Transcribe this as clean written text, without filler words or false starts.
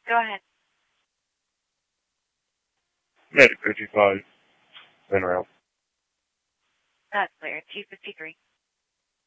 Go ahead. Medic 55. Been around. That's clear. 253.